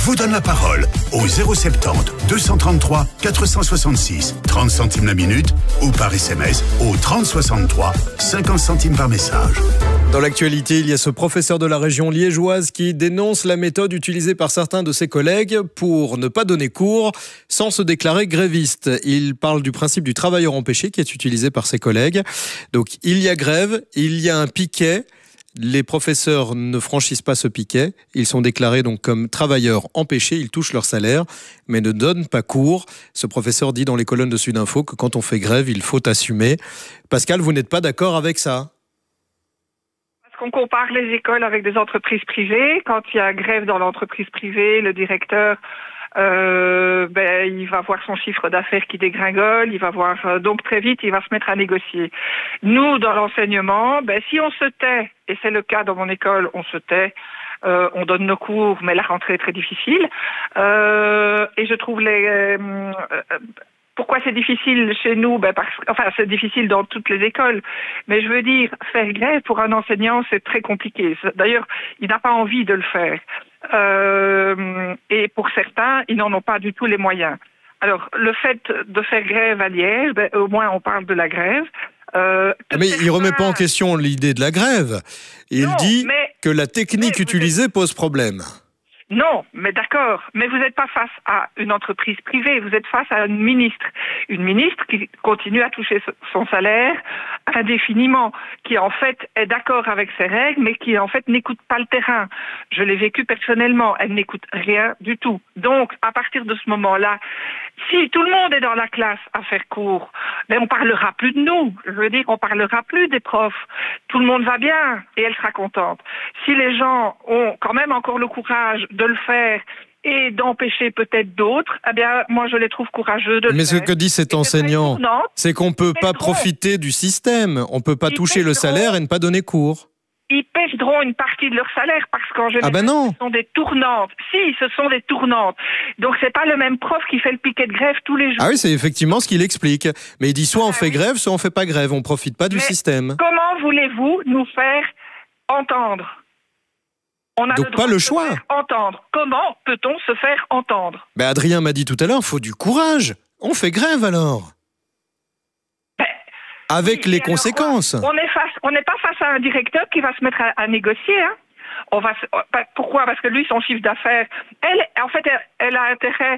vous donne la parole au 070 233 466, 30 centimes la minute, ou par SMS au 3063, 50 centimes par message. Dans l'actualité, il y a ce professeur de la région liégeoise qui dénonce la méthode utilisée par certains de ses collègues pour ne pas donner cours sans se déclarer gréviste. Il parle du principe du travailleur empêché qui est utilisé par ses collègues. Donc, il y a grève, il y a un piquet. Les professeurs ne franchissent pas ce piquet. Ils sont déclarés donc comme travailleurs empêchés. Ils touchent leur salaire, mais ne donnent pas cours. Ce professeur dit dans les colonnes de Sudinfo que quand on fait grève, il faut assumer. Pascal, vous n'êtes pas d'accord avec ça ? On compare les écoles avec des entreprises privées. Quand il y a grève dans l'entreprise privée, le directeur, il va voir son chiffre d'affaires qui dégringole, il va voir, donc très vite, il va se mettre à négocier. Nous, dans l'enseignement, si on se tait, et c'est le cas dans mon école, on se tait, on donne nos cours, mais la rentrée est très difficile. Et je trouve pourquoi c'est difficile chez nous? C'est difficile dans toutes les écoles. Mais je veux dire, faire grève pour un enseignant, c'est très compliqué. D'ailleurs, il n'a pas envie de le faire. Et pour certains, ils n'en ont pas du tout les moyens. Alors, le fait de faire grève à Liège, au moins on parle de la grève. Mais il ne remet pas en question l'idée de la grève. Il dit que la technique utilisée pose problème. Non, mais d'accord. Mais vous n'êtes pas face à une entreprise privée, vous êtes face à une ministre. Une ministre qui continue à toucher son salaire indéfiniment, qui en fait est d'accord avec ses règles, mais qui en fait n'écoute pas le terrain. Je l'ai vécu personnellement, elle n'écoute rien du tout. Donc, à partir de ce moment-là, si tout le monde est dans la classe à faire cours, on parlera plus de nous. Je veux dire, on parlera plus des profs. Tout le monde va bien et elle sera contente. Si les gens ont quand même encore le courage de le faire et d'empêcher peut-être d'autres, moi je les trouve courageux de le faire. Mais ce que dit cet enseignant, c'est qu'on ne peut pas profiter du système. On ne peut pas toucher le salaire et ne pas donner cours. Ils perdront une partie de leur salaire parce qu'en général, ce sont des tournantes. Si, ce sont des tournantes. Donc, c'est pas le même prof qui fait le piquet de grève tous les jours. Ah oui, c'est effectivement ce qu'il explique. Mais il dit soit on fait grève, soit on fait pas grève. On profite pas du système. Comment voulez-vous nous faire entendre ? On a donc pas le choix. Entendre. Comment peut-on se faire entendre ? Adrien m'a dit tout à l'heure, il faut du courage. On fait grève alors. Avec les conséquences. On n'est pas face à un directeur qui va se mettre à négocier. Pourquoi ? Parce que lui, son chiffre d'affaires, elle a intérêt.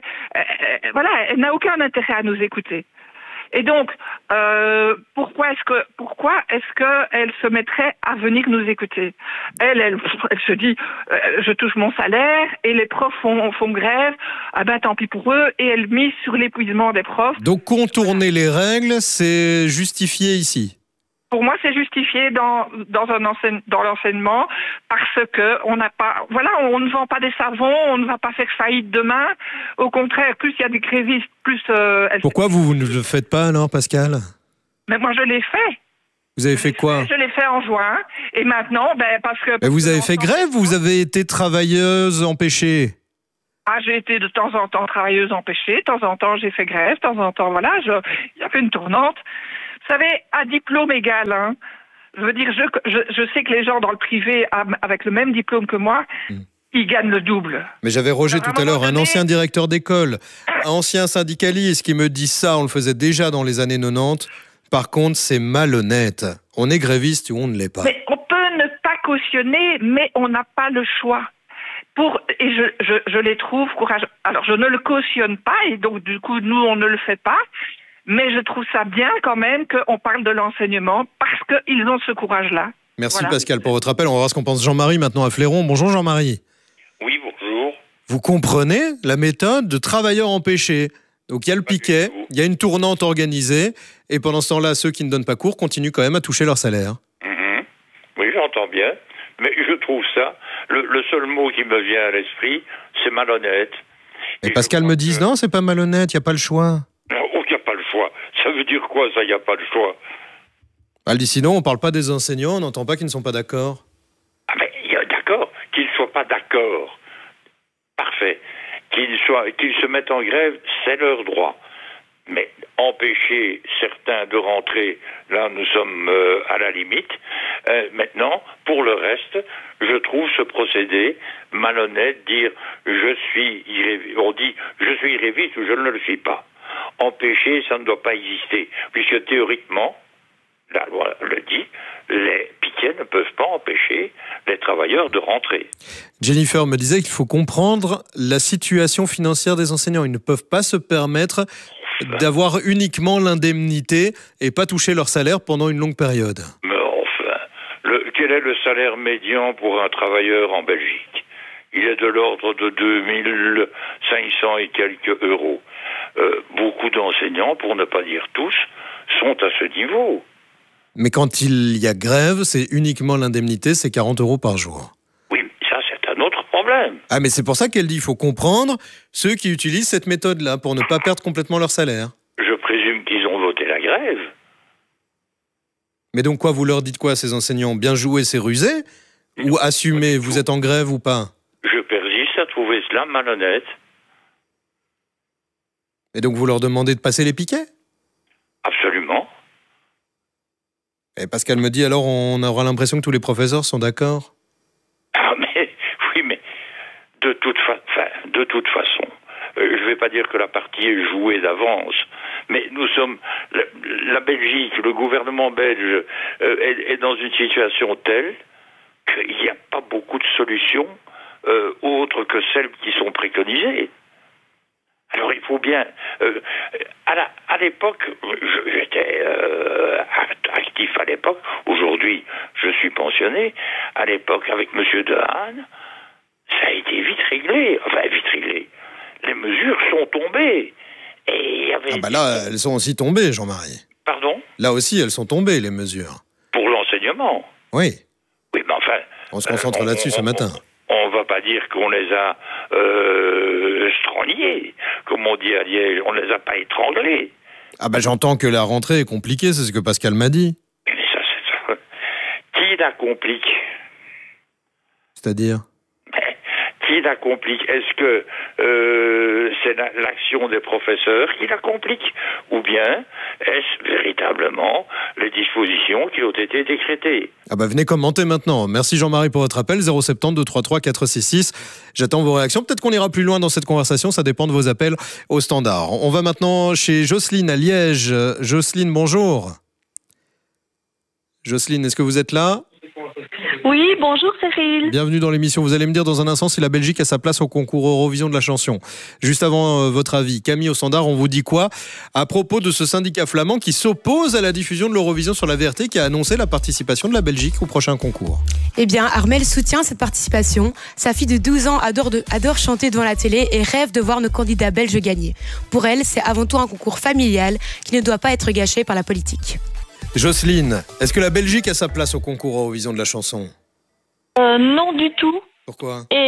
Elle n'a aucun intérêt à nous écouter. Et donc, pourquoi est-ce qu'elle se mettrait à venir nous écouter ? Elle se dit, je touche mon salaire et les profs font grève, tant pis pour eux, et elle mise sur l'épuisement des profs. Donc contourner les règles, c'est justifié ici ? Pour moi, c'est justifié dans l'enseignement parce que on ne vend pas des savons, on ne va pas faire faillite demain. Au contraire, plus il y a des grévistes, plus... Pourquoi vous ne le faites pas alors, Pascal ? Mais moi, je l'ai fait. Vous avez fait quoi ? Je l'ai fait en juin. Et maintenant, parce que... Mais vous avez fait grève, vous avez été travailleuse empêchée. J'ai été de temps en temps travailleuse empêchée. De temps en temps, j'ai fait grève. De temps en temps, il y a fait une tournante. Vous savez, à diplôme égal, je veux dire, je sais que les gens dans le privé, avec le même diplôme que moi, ils gagnent le double. Mais j'avais Roger tout à l'heure, un ancien directeur d'école, un ancien syndicaliste qui me dit ça, on le faisait déjà dans les années 90. Par contre, c'est malhonnête. On est gréviste ou on ne l'est pas. Mais on peut ne pas cautionner, mais on n'a pas le choix. Et je les trouve courageux. Alors, je ne le cautionne pas, et donc, du coup, nous, on ne le fait pas. Mais je trouve ça bien quand même qu'on parle de l'enseignement parce qu'ils ont ce courage-là. Merci Pascal pour votre appel. On va voir ce qu'on pense Jean-Marie maintenant à Fléron. Bonjour Jean-Marie. Oui, bonjour. Vous comprenez la méthode de travailleurs empêchés ? Donc il y a le piquet, il y a une tournante organisée et pendant ce temps-là, ceux qui ne donnent pas cours continuent quand même à toucher leur salaire. Oui, j'entends bien. Mais je trouve ça, le seul mot qui me vient à l'esprit, c'est malhonnête. Et Pascal me dit non, c'est pas malhonnête, il n'y a pas le choix. Il n'y a pas le choix. Ça veut dire quoi, ça, il n'y a pas le choix ? Elle dit sinon, on ne parle pas des enseignants, on n'entend pas qu'ils ne sont pas d'accord. D'accord, qu'ils ne soient pas d'accord. Parfait. Qu'ils se mettent en grève, c'est leur droit. Mais empêcher certains de rentrer, là, nous sommes à la limite. Maintenant, pour le reste, je trouve ce procédé malhonnête, dire on dit je suis gréviste ou je ne le suis pas. Empêcher, ça ne doit pas exister, puisque théoriquement, la loi le dit, les piquets ne peuvent pas empêcher les travailleurs de rentrer. Jennifer me disait qu'il faut comprendre la situation financière des enseignants. Ils ne peuvent pas se permettre d'avoir uniquement l'indemnité et pas toucher leur salaire pendant une longue période. Mais enfin, quel est le salaire médian pour un travailleur en Belgique ? Il est de l'ordre de 2500 et quelques euros. Beaucoup d'enseignants, pour ne pas dire tous, sont à ce niveau. Mais quand il y a grève, c'est uniquement l'indemnité, c'est 40 € par jour. Oui, ça c'est un autre problème. Ah, mais c'est pour ça qu'elle dit qu'il faut comprendre ceux qui utilisent cette méthode-là pour ne pas perdre complètement leur salaire. Je présume qu'ils ont voté la grève. Mais donc quoi, vous leur dites quoi à ces enseignants ? Bien jouer, c'est ruser ? Ou assumer, vous êtes en grève ou pas ? Je persiste à trouver cela malhonnête. Et donc vous leur demandez de passer les piquets ? Absolument. Et Pascal me dit alors on aura l'impression que tous les professeurs sont d'accord ? Ah mais, oui mais, de toute façon, je ne vais pas dire que la partie est jouée d'avance, mais nous sommes, la Belgique, le gouvernement belge est dans une situation telle qu'il n'y a pas beaucoup de solutions autres que celles qui sont préconisées. Alors il faut bien... à l'époque, j'étais actif à l'époque. Aujourd'hui, je suis pensionné. À l'époque, avec M. Dehaene, ça a été vite réglé. Enfin, vite réglé. Les mesures sont tombées. Et il y avait... Ah bah là, elles sont aussi tombées, Jean-Marie. Pardon ? Là aussi, elles sont tombées, les mesures. Pour l'enseignement ? Oui. Oui, mais enfin... On se concentre là-dessus ce matin. On va pas dire qu'on les a stranglés, comme on dit à Liège, on les a pas étranglés. Ah bah j'entends que la rentrée est compliquée, c'est ce que Pascal m'a dit. Mais ça, c'est ça. Qui la complique ? C'est-à-dire ? Qui la complique ? Est-ce que c'est l'action des professeurs qui la complique ? Ou bien est-ce véritablement les dispositions qui ont été décrétées ? Ah bah venez commenter maintenant. Merci Jean-Marie pour votre appel, 070 233 466. J'attends vos réactions. Peut-être qu'on ira plus loin dans cette conversation, ça dépend de vos appels au standard. On va maintenant chez Jocelyne à Liège. Jocelyne, bonjour. Jocelyne, est-ce que vous êtes là ? Oui, bonjour Cyril. Bienvenue dans l'émission. Vous allez me dire dans un instant si la Belgique a sa place au concours Eurovision de la chanson. Juste avant votre avis, Camille au standard, on vous dit quoi à propos de ce syndicat flamand qui s'oppose à la diffusion de l'Eurovision sur la VRT, qui a annoncé la participation de la Belgique au prochain concours? Eh bien, Armel soutient cette participation. Sa fille de 12 ans adore chanter devant la télé et rêve de voir nos candidats belges gagner. Pour elle, c'est avant tout un concours familial qui ne doit pas être gâché par la politique. Jocelyne, est-ce que la Belgique a sa place au concours Eurovision de la chanson? Non du tout. Pourquoi? Et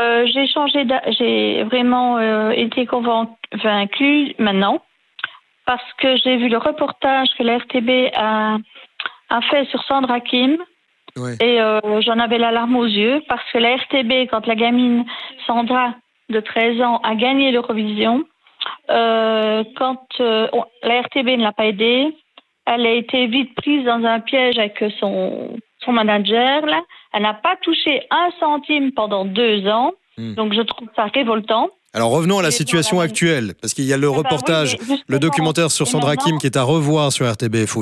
j'ai vraiment été convaincue maintenant parce que j'ai vu le reportage que la RTB a fait sur Sandra Kim. Ouais. Et j'en avais la larme aux yeux parce que la RTB, quand la gamine Sandra de 13 ans a gagné l'Eurovision, quand la RTB ne l'a pas aidée, elle a été vite prise dans un piège avec son manager. Là. Elle n'a pas touché un centime pendant 2 ans. Donc je trouve ça révoltant. Alors revenons à la situation actuelle, parce qu'il y a le reportage, oui, le documentaire sur Sandra Kim qui est à revoir sur RTB.